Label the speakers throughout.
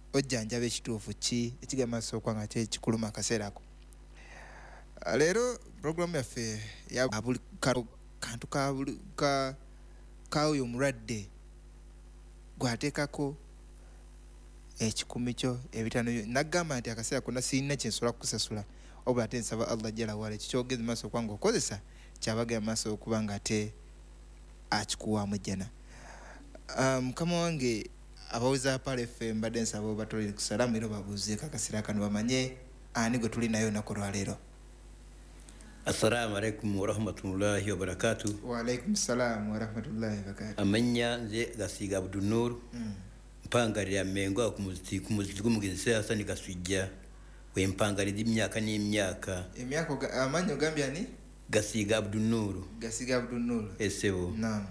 Speaker 1: ojjanjaba ekituufu ki ekigenda maaso okwanga kikuluma akaseera ako. Leero programu yaffe ya buli kantu ka oyo omulwadde gwateekako ekikumi kyo ebitano nagamba nti akaseera konna sirina kyensobola kukusasula wabula ate nsaba Allah jalla wala kikyogeze maaso okwanga okozesa kyabagenda maaso okuba nga ate akikuwaamu ejjana. Mukama wange abawuza Pale FM mbadde nsaba batolere ku salaamu era babuuzeeko akaseera kano bamanye ani gwe tuli nayo olunaku lwaleero.
Speaker 2: Assalamu alaikum warahmatullahi wabarakatuh.
Speaker 1: Wa alaikum salam warahmatullahi wabarakatuh.
Speaker 2: Amanya nze Gasiga Abdul Nur mpangalira Mengo ku muziki gumugenzi Hassan Kaswijja we mpangalira emyaka n'emyaka.
Speaker 1: Emyaka amanyo gambya ni
Speaker 2: Gasiga Abdul Nur.
Speaker 1: Gasiga Abdul Nur.
Speaker 2: Esebo.
Speaker 1: Naam.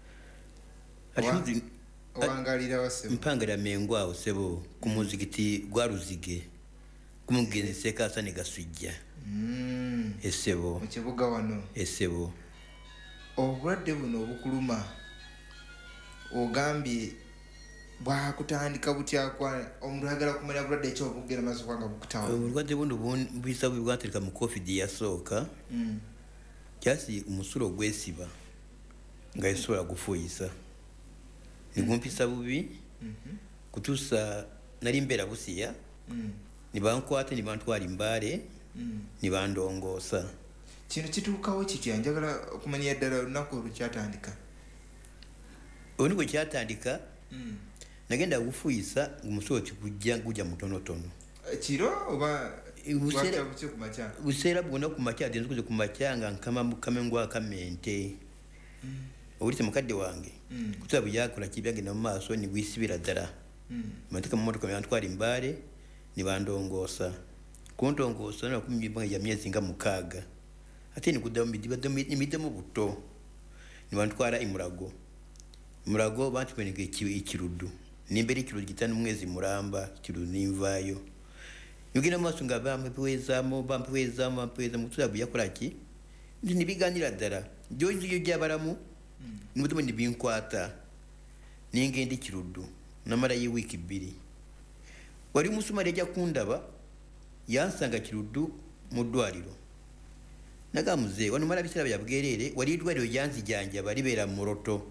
Speaker 2: Ashuzi
Speaker 1: wangalira wasebo.
Speaker 2: Mpangalira Mengo awo sebo ku muziki gwa Ruzige kumugenzi Hassan Kaswijja. Esebo.
Speaker 1: Mu kibuga wano.
Speaker 2: Esebo.
Speaker 1: Obulwadde buno obukuluma ogambye bwakutandika butya kwa omuntu ayagala kumanya bulwadde ekyo obugenda maaso kwanga bukutawa.
Speaker 2: Obulwadde buno buyisa bwatulika mu COVID yasooka. Kyasi omusulo gwesiba nga esobola gufuuyisa nigumpisa bubi kutuusa nali mbeera Busiya nibankwate nibantwala Mbale nibandongoosa.
Speaker 1: Kino kituukawo kitya njagala okumanya ddala olunaku olukyatandika.
Speaker 2: Olunaku bwe kyatandika nagenda gufuuyisa omusulo gujja mutonotono.
Speaker 1: Kiro oba
Speaker 2: buseera bwonna ku makya ate nzikuze ku makya nga nkamengo akamente owulise mukadde wange kutuba bweyakola kibyagenda mu maaso nibwisibira ddala mateka mu motoka nibantwala Mbale nibandongoosa kuntongoosa nakumibanga ya myezi nga 6 ate nikuddamu imiddemu buto nibantwala Mulago bantu benege ekiruddu nimbere ekiruddu gitano mwezi mulamba kiruddu ninvaayo yogera maaso nga bampeweezaamu kutuba bweyakola ki nibiganira ddala joziyo gyabalamu nimutumu nibinkwata ningenda ekiruddu namalayo wiiki 2 wali musumali ajja kundaba yansanga kiruddu mu ddwaliro naga muzeeyi wano mala biseera bya bugerere wali eddwaliro yanzijanjaba libeera mu Moroto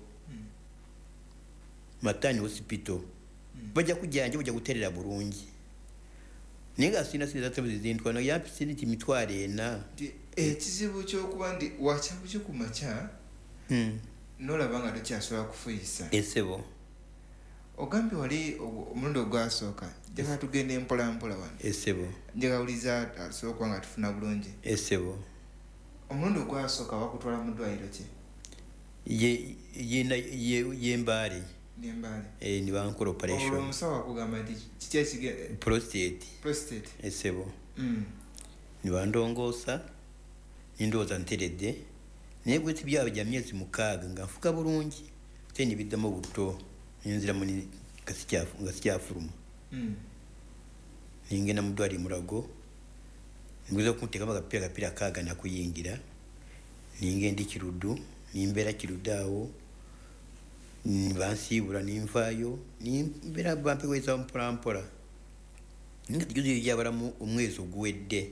Speaker 2: Matani Hospital bajja kujjanja bajja kuterera bulungi naye nga sina zintwano yampise nti mitwalo 4.
Speaker 1: Ekizibu ky'okuba ndi wakyabuki ku makya nolaba nga tokyasobola kufuuyisa.
Speaker 2: Esebo.
Speaker 1: Ogambye wali omulundi ogwasooka njagala tugende mpolampola wano. Esebo. Njagala uliza asooka nga tufuna bulungi.
Speaker 2: Esebo.
Speaker 1: Omulundi ogwasooka wakutwala mu ddwaliro ki?
Speaker 2: Ye Mbale.
Speaker 1: Nembale.
Speaker 2: Nibankola operation.
Speaker 1: Omusawo akugamba nti kiki ekigenda?
Speaker 2: Prostate. Esebo. Nibandongoosa nindowooza nteredde naye gweti byabwe gya myezi 6 nga nfuka bulungi ate nibiddamu buto nenziramu nga sikyafuluma. Ningenda mu ddwaliro Mulago niguza okunteekamu akapiira kaaga nakuyingira ningenda ekiruddu nimbeera kiruddu awo nibansiibula ninvaayo nimbeera bampeweeza mpolampola nga tijuziyo gyabalamu omwezi oguwedde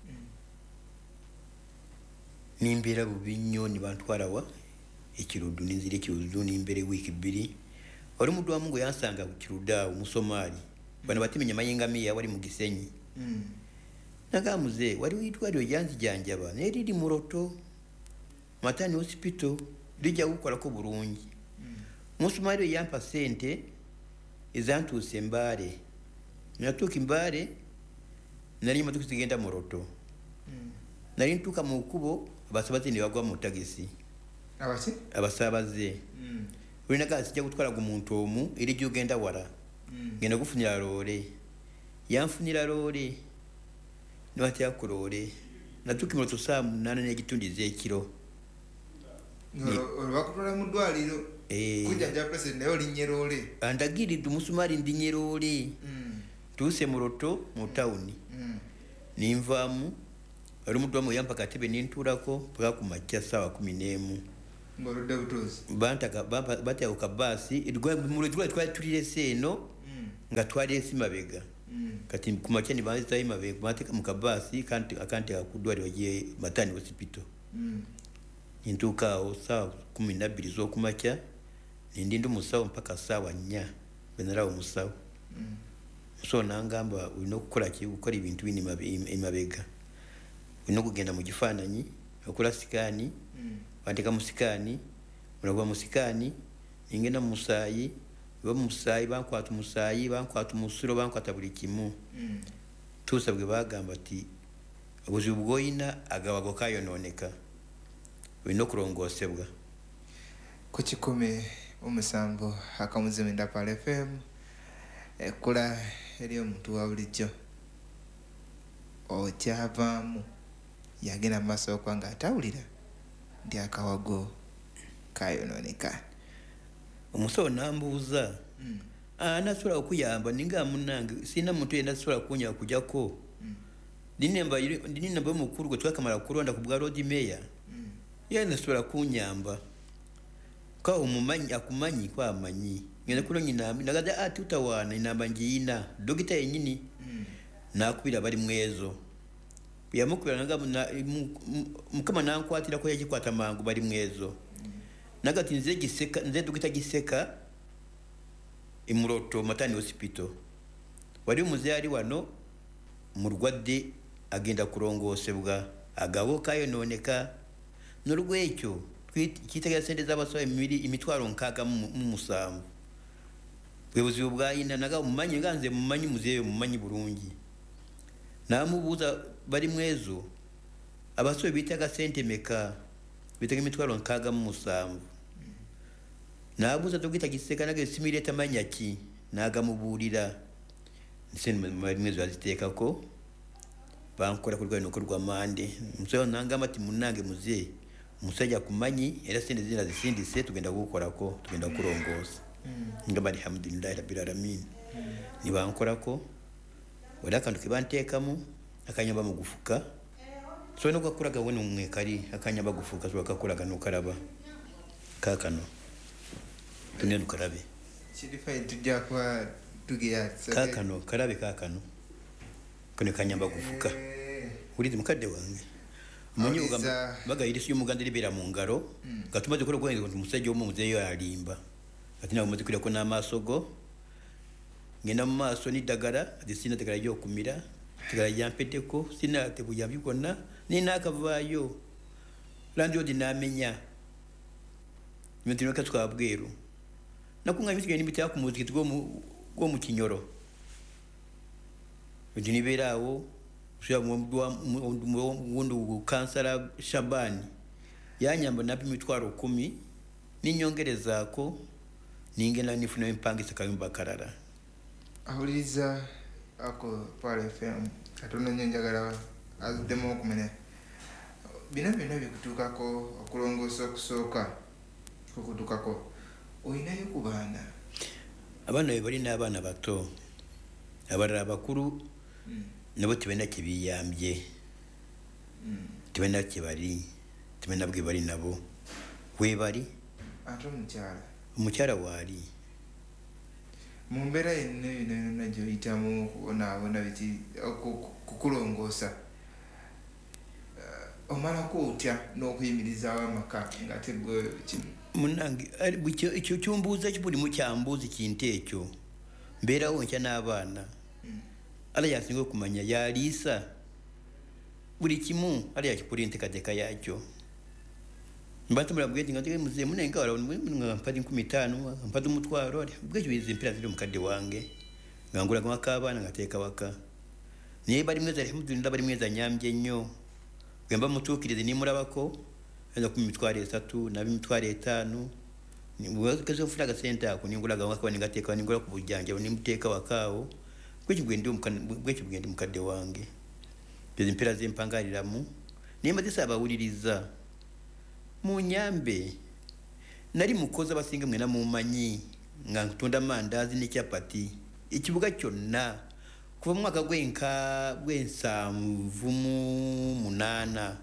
Speaker 2: nimbeera bubi nnyo nibantwalawa ekiruddu ninzira ekiruddu nimbeera wiiki 2 wali muddu wamu gwe yansanga ku kiruddu awo Musomaali bano batimenya mayingamiya wali mu Gisenyi naga muzeeyi waliwo eddwaliro yanzijanjaba naye liri mu Moroto Matani Hospital lijja kukolako bulungi. Musomaali yampa ssente ezantuuse Mbale natuuka Mbale nali matuuka zigenda Moroto nali ntuuka mu kkubo abasaabaze ne bagwa mu tagisi abasaabaze olinaga sijja kutwala gu muntu omu eri gyogenda wala ngenda kufunira loole yanfunira loole nibatya ku loole natuuka Moroto saa 8 n'ekitundu ez'ekiro
Speaker 1: bakutwala mu ddwaliro kujjanja president naye olinnye loole
Speaker 2: andagiridde Musomaali ndinnye loole tuuse Moroto mu tawuni ninvaamu wali muddu wamu yampa katebe nintuulako paka ku makya ssaawa 11
Speaker 1: ngoludde butuuzi
Speaker 2: bantaka batya ku kabbaasi twali tulirese eno nga twaliresi mabega kati ku makya ne banzitayo mabega banteeka mu kabbaasi akanteeka ku ddwaliro lye Matani hospital ntuuka awo ssaawa 12 z'okumakya nindinda omusawo mpaka ssaawa 4 benalawo omusawo musawo nangamba olina okukola gukora ebintu bini emabega olina okugenda mu kifaananyi okola sikaani banteeka mu sikaani mulagwa mu sikaani ningenda mu musaayi oba mu musaayi bankwata omusaayi bankwata omusulo bankwata buli kimu tuusa bwe bagamba ti obuzibu bw'olina agawago kayonooneka olina okulongoosebwa
Speaker 1: ku 17 akamuzimu Ndapala FM ekkula eri omuntu wa bulijjo okyavaamu yagenda mu maaso okuba nga atawulira ndi akawago kayonooneka
Speaker 2: omusawo nambuuza nasobola okuyamba ninga munange sina muntu yenna asobola kunya kujjako ndini namba omukulu gwe twakamala kulonda ku bwa road mayor yena asobola kunyamba ka omumanyi akumanyi kwamanyi ngenda kulonyi nambi nagaza ati utawana inamba ngiina dogita yenyini nakubira bali mwezo yamukubira mukama nankwatira ko yagikwata mangu bali mwezo nagati nze dogita giseka imuroto Matani hospital wali muzyali wano murwadde agenda kulongoosebwa agawo kayonooneka n'olwekyo kitegera sente z'abasawo emitwalo 67 bwe buzibu bwayina naga mumanyi nga nze mumanyi muzeeyo mumanyi bulungi namubuuza bali mwezo abasawo bitaga sente meka bitaga emitwalo 67 nabuuza togita kiseka nage simire tamanya ki nagamubuulira nsente bali mwezo aziteekako bankola kulwa nokulwa mande musawo nangamba ti munange muzeeyo musajja kumanyi era sente zina zisindise tugenda kukolako tugenda kulongoosa ngamba alhamdulillah rabbil alamin ni bankolako wala kantu kibanteekamu akanyamba mu gufuka so no kwakulaga wenu mwekali akanyamba gufuka so akakulaga no kalaba kakano tunene kalabe
Speaker 1: kirifa tujja kwa tugiya
Speaker 2: kakano kalabe kakano kone kanyamba gufuka uli mukadde wange Mwenye ugamba baga irisi y'umuganda libera mu ngaro gatumaze kuri kwenge ngo musajja wo muzeyo alimba ati nawe muzi kuri ko n'amasogo ngena mu maso ni dagara disina dagara yo kumira dagara yampeteko sina tebuya bikona ni nakavayo landi odi namenya mitino katwa abweru nakunga imisiga ni bitya ku muziki go mu kinyoro odi berawo Shia mundu kansala Shabani yanyamba napi mitwaro 10 ninyongereza ko ningena nifuna impangisa kayumba karara
Speaker 1: ahuriza ako Pala FM katono nyenjagala azudemo kumene bina bikutukako okulongosa okusooka kukutukako oyinayo kubana
Speaker 2: abana bali n'abana bato abalala bakuru nabo tibena kibiyambye tibena kibali tibena bwe bali nabo we bali
Speaker 1: ato
Speaker 2: mukyala wali
Speaker 1: mu mbeera yenna najyo yitamu kubona biti kukulongoosa omalako otya n'okuyimirizaawo amaka nga tegwe kimu
Speaker 2: munange ekyo kyombuuza kibuli mu kyambuuzi kintu ekyo mbeerawo nkya n'abaana ala yasinga okumanya yaliisa buli kimu ala yakipula enteekateeka yakyo mbatumula bweti nga tege muzeemu naye nga wala nga mpadi 15 mpadi omutwalo bwekyo biza empira ziri omukadde wange nga ngulaga wakabaana nga teeka waka naye bali mwezi alhamdulillah bali mwezi anyambye nnyo bwemba mutuukirize nimulabako eza 3 nabi 5 bwekeza ofuna akasente ako ningulaga wakawa ningateeka ningula ku bujjanjabo nimuteeka wakaawo bwekyo bwendi mukadde wange ezo empira zempangaliramu naye mbazisa abawuliriza munyambe nali mukozi abasinga mwena mumanyi nga ntunda mandazi ne chapati ekibuga kyonna kuva mu mwaka gwenka 7 mu 8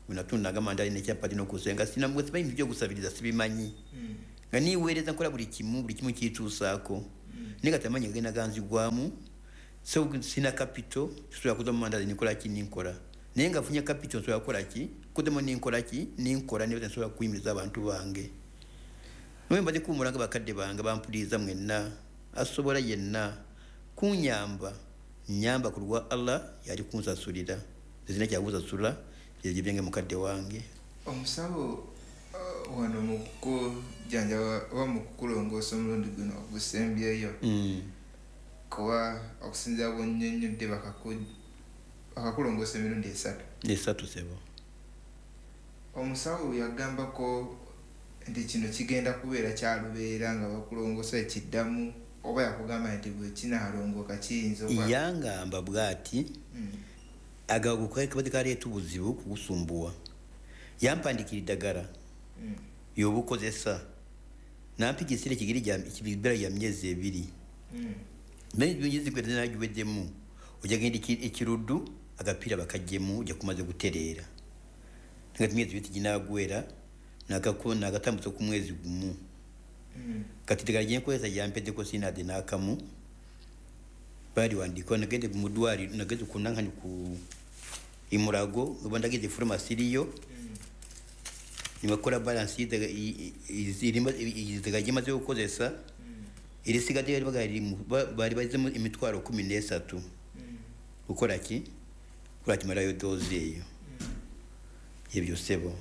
Speaker 2: unatunda ngama ndali ne chapati no kusenga sina mwezi bayi byo gusabiriza sibimanyi nga niweereza nkola buli kimu kituusaako naye tamanyi genda ganzigwamu so sina capital tusobola kuza mu mandazi nikola ki ninkola naye nga funya capital nsobola kukola ki kudemo ninkola ki ninkola ne nsobola kuyimiriza abantu bange nomwe mbadde kuumulanga bakadde bange bampuliza mwenna asobola yenna kunyamba nyamba ku lwa Allah yali kunsasulira zina kyabuzasula bye byange mukadde wange
Speaker 1: omusawo wano muko janja wa mukulongoosa omulundi guno ogusembyeyo kuba okusinza bwonnyonnyodde bakakulongoosa emirundi esatu
Speaker 2: sebo
Speaker 1: omusawo yagambako nti kino kigenda kubeera kyalubeera nga bakulongoosa ekiddamu oba yakugamba nti bwe kinaalongooka kiyinza
Speaker 2: yangamba bw'ati agakaleeta obuzibu kugusumbuwa yampandikira eddagala yobukozesa nampikisira ekibira ya myezi 2 naye byonyezi kwete nagiweddemu ojja genda ekiruddu agapiira bakajjemu ojja kumaze gutereera ngati myezi 2 ginagwera nagatambuza ku mwezi gumu kati eddagala gyenkozesa yampeddeko sinadde n'akamu bali wandiko nagende mu ddwali nageze kunankani ku imurago oba ndageze pharmacy liyo nibakola balance iziga gimaze okukozesa irisigadde bali bazemu emitwalo 13 ukola ki kula kimalayo dozi eyo yebyo sebo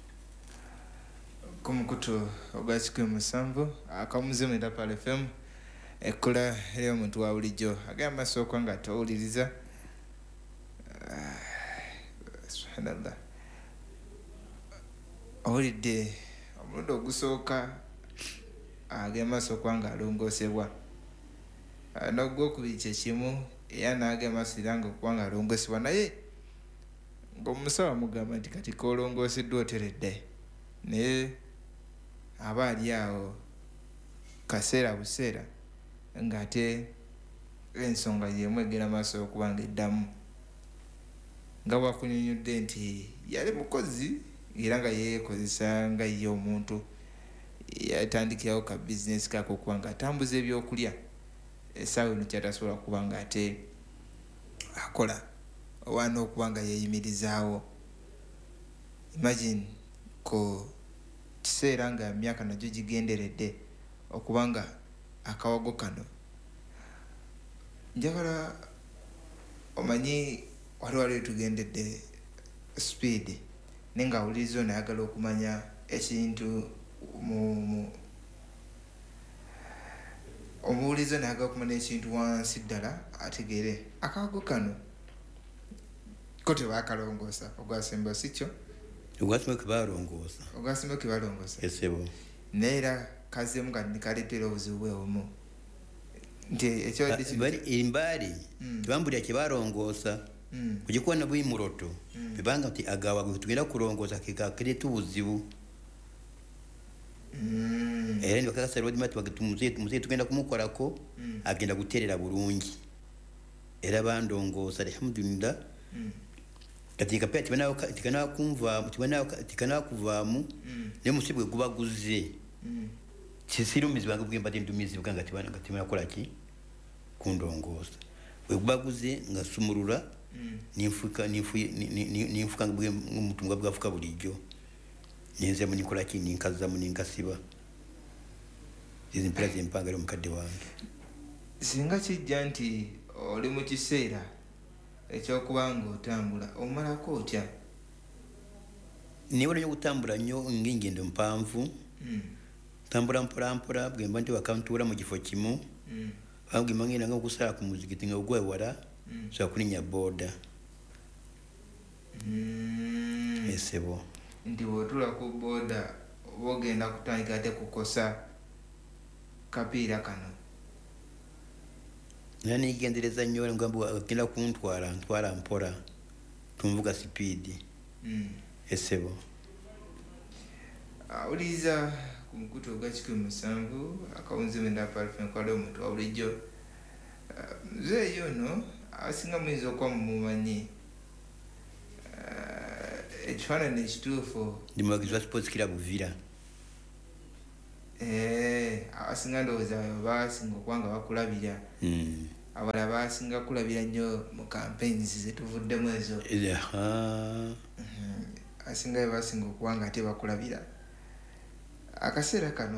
Speaker 1: kumukutu ogwakikwe musanvu akamuzimu era pale FM ekola eri omuntu wa bulijjo agamba sooka nga towuliriza subhanallah owulidde omulundi ogusooka agamba sooka nga alongoosebwa n'ogwokubiri kyekimu era n'agamba sira nga okuba nga alongoosebwa naye ng'omusawo amugamba nti kati koolongooseddwa oteredde naye aba ali awo kaseera buseera ng'ate ensonga yemu egenda maaso okuba nga eddamu nga bwakunyonyodde nti yali mukozi era nga yeekozesa nga ye omuntu yatandikirawo ka bizinesi kako okuba nga atambuza ebyokulya essaawa eno kyatasobola kuba nga ate akola owaana okuba nga yeeyimirizaawo imagine ko kiseera nga emyaka nagyo gigenderedde okuba nga akawago kano njagala omanyi waliwo tugendedde speed naye nga awuliriza onayagala okumanya ekintu omuwulizo nayagala okumanya ekintu wansi ddala ategeere akawago kano ko tebakalongoosa ogwasemba sikyo
Speaker 2: ogwasemba kebalongoosa
Speaker 1: esebo naye era kazemu kati kaleetera obuzibu bwebumu nti
Speaker 2: embaali tebambulira kyebalongoosa kugikuba na bwimuloto bebanga nti agawago tugenda kulongoosa kekakereeta obuzibu era nibakakasa muzeyi tugenda kumukolako agenda guteerera bulungi era bandongoosa alhamdulillah kati kapea tikanakuvaamu naye musibu gwe guba guzze sirumizibwa bange bwembadde ndumizibwa nga tibanakola ki kundongoosa bwe guba guzze nga sumulula ninfuka omuntu nga bwafuka bulijjo nenzemu nikola ki ninkazamu ninkasiba ezo empera zempanga eri omukadde wange
Speaker 1: singa kijja nti oli mu kiseera ekyokuba nga otambula omalako otya
Speaker 2: niwona nyo okutambula nnyo ng'engendo mpanvu tambula mpolampola bwemba nti wakantuula mu kifo kimu bamugamba ngenda nga okusala ku muzikiti nga ogwa ewala sobola kulinnya booda esebo
Speaker 1: nti bw'otuula ku booda oba ogenda kutandika ate kukosa kapiira kano
Speaker 2: era nigendereza nnyo ngamba agenda ntwala mpola tunvuga sipiidi esebo
Speaker 1: awuliriza ku mukutu ogwakikumi musanvu akawunzimu endapalfenkwala omuntu wa bulijjo muzeeyi ono abasinga muyinza okuba mumumanyi ekifaananyi ekituufu
Speaker 2: ndi muwagizi wa sports club Buvira.
Speaker 1: Abasinga ndowooza basinga okuba nga bakulabira. Abalala basinga kulabira nnyo mu campaigns zetuvuddemu ezo. Asinga basinga okuba nga ate bakulabira. Akaseera kano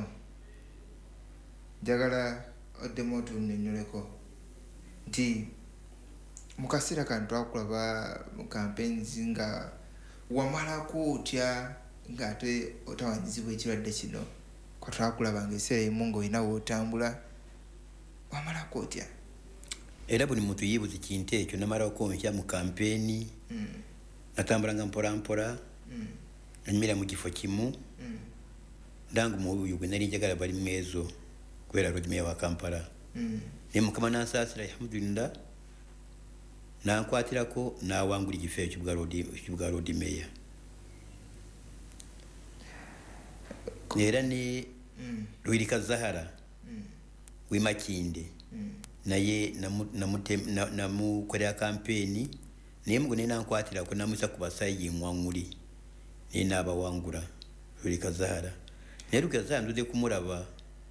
Speaker 1: njagala oddemu otunnyonnyoleko nti mu kaseera kano twakulaba mu campaigns nga wamalako otya ng'ate otawanyizibwa ekirwadde kino. Ko twakulaba ng'eseera emu ng'olina wootambula wamalako otya.
Speaker 2: Era buli muntu yibuzi kintu ekyo namalako nkya mu kampeeni natambulanga mpolampola nanyumira mu kifo kimu ndangu mu uyu gwe nali njagala bali mwezo kwera road meya wa Kampala ne mukama nansaasira alhamdulillah nankwatirako nawangula ekifo ekyo bwa road meya era ne Lwirika Zahara Wimakinde naye namukolera kampeeni naye mugo nena nkwatirako namwisa ku basayi mwanguli naye n'abawangula Lwirika Zahara naye Lwirika Zahara nduze kumulaba.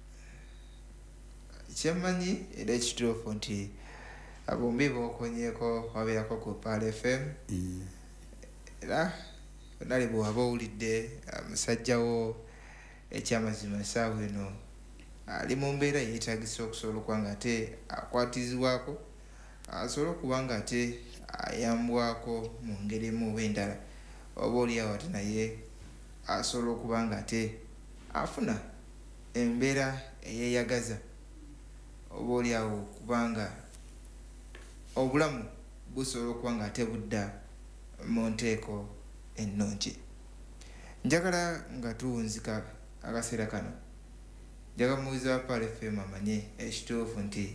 Speaker 1: Kyemanyi era ekituufu nti abombi bookonyeeko wabeerako ku Pal FM era nali bw'aba owulidde musajjawo ekyamazima essaawa eno ali mu mbeera yeetaagisa okusobola okuba nga ate akwatizibwako asobola okuba nga ate ayambwako mu ngeri emu oba endala oba oliawo ate naye asobola okuba nga ate afuna embeera eyeeyagaza oba oliawo kubanga obulamu busobola okuba nga ate budda mu nteeko ennungi. Njagala nga tuwunzika akaseera kano njagala muwizi wa Pal FM amanye ekituufu nti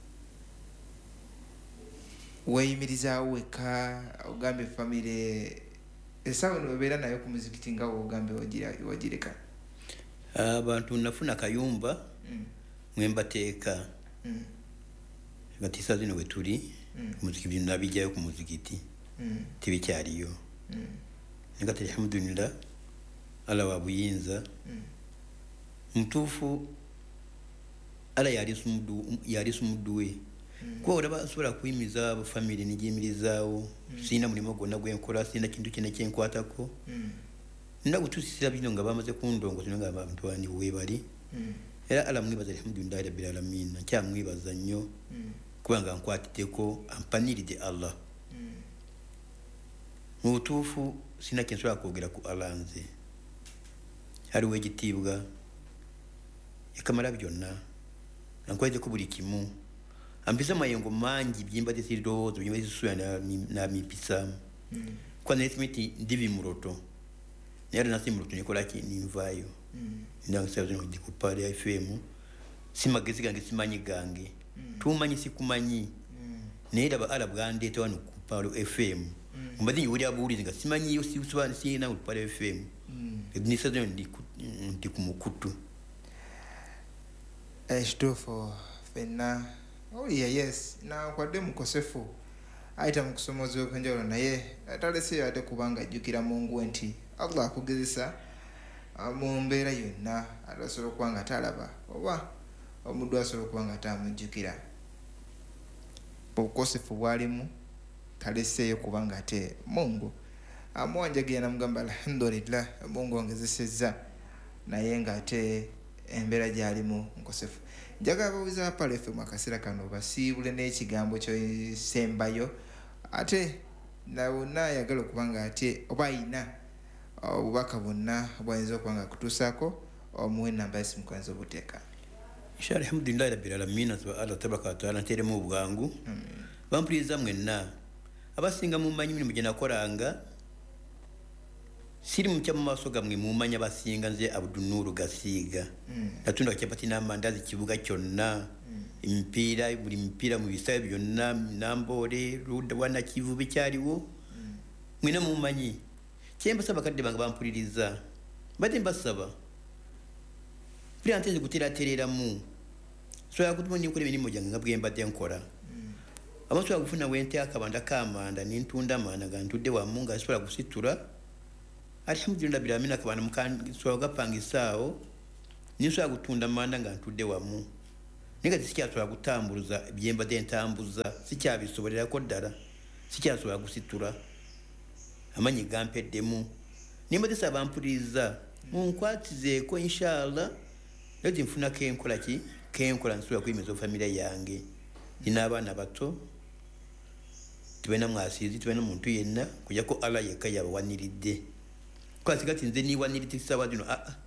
Speaker 1: weeyimirizaawo wekka ogambye famire essaawa eno webeera nayo ku muzikiti nga woogambye wagireka.
Speaker 2: Abantu nafuna kayumba mwembateeka ngatiisa zino we tuli muzikiti nabijjayo ku muzikiti tibikyaliyo ngati alhamdulillah ala wa buyinza mutuufu ala yali sumudduwe kuba olaba asobola kuyimiza famire nigiyimirizaawo sirina mulimu gwonna gwenkola sirina kintu kyena kyenkwatako nina gutuusisira bino nga bamaze kundongoza nga abantu bandi webali era ala mwibaza alhamdulillah rabbil alamin nkyamwibaza nnyo kubanga nkwatiddeko ampaniridde Allah mu butuufu sirina kyensobola kwogera ku Allah nze haliwo ekitiibwa yakamala byonna ankwateko buli kimu ampisa mayengo mangi byimbaze sirirowoozo byimbaze sisuula namimpisaamu kwa nesimiti ndibi muroto naye ate nasi muroto nikolaki ninvaayo nangisazino ndi ku Pal FM si magezi gange simanyi gange tumanyi sikumanyi naye laba ala bwandeeta wano ku Pal FM mbazi nyibuli abuulizi nga simanyiyo sirina ku Pal FM nisazino ndi ku mukutu.
Speaker 1: Ekituufu ffenna oliya yes nakwadde mukosefu ayita mu kusomoza okwenjawulo naye talese ate kubanga ajjukira Mungu nti Allah akugezesa mu mbeera yonna atasobola okuba nga talaba oba omuddu asobola okuba nga tamujjukira obukosefu bwalimu taleseeyo kubanga ate Mungu amuwanjagira namugamba alhamdulillah Mungu ongezesezza naye nga ate embeera gyalimu nkosefu. Njagala bawizi ba Pal FM akaseera kano basiibule n'ekigambo kyosembayo ate nawonna ayagala okuba nga ate oba ayina obubaka bwonna bwayinza okuba nga kutuusaako omuwe enamba yesimu kwanza obuteeka.
Speaker 2: Inshallah alhamdulillah rabbil alamin Allah tabaraka wa taala nteremu obwangu bampuliriza mwenna abasinga mumanyi mirimu gye nakolanga siri mukya mu maaso gamwe mumanya basinga nze Abdunuru Gasiiga natunda kyapati n'amandazi kibuga kyonna emipiira buli mipiira mu bisayo byonna Namboole Luda wana Kivu bikyaliwo mwina mumanyi kyembasaba kadde bange bampuliriza mbadde mbasaba buli anteze guteratereramu sobola kutuma ndikola emirimu gyange nga bwembadde nkola abasobola kufuna wente akabanda k'amanda nentunda amanda ga ntudde wamu nga sobola kusitula alhamdulillah rabbil alamin akabana mukansobola gapangisaawo ninsobola gutunda manda nga ntudde wamu naye kati sikyasobola kutambuza byembadde ntambuza sikyabisobolerako ddala sikyasobola gusitula amanyi gampeddemu nimbadde saba mpuliriza munkwatizeeko inshallah leti nfunako enkola ki kenkola nsobola kuyimiza famire yange nina abaana bato tubena mwasizi tubena muntu yenna kujjako Allah yekka yabawaniridde kwasigati nze niwaniridde sawa zino